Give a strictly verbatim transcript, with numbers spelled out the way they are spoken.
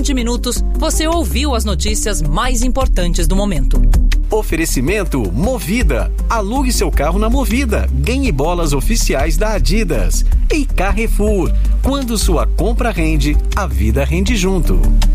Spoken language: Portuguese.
vinte minutos, você ouviu as notícias mais importantes do momento. Oferecimento Movida. Alugue seu carro na Movida. Ganhe bolas oficiais da Adidas. E Carrefour. Quando sua compra rende, a vida rende junto.